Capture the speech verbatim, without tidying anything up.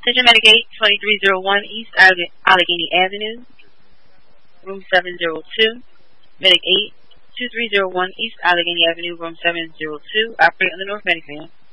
Attention Medic eight, twenty-three oh one East Alle- Allegheny Avenue, room seven oh two. Medic eight, twenty-three oh one East Allegheny Avenue, room seven oh two. Operate on the North Medic van.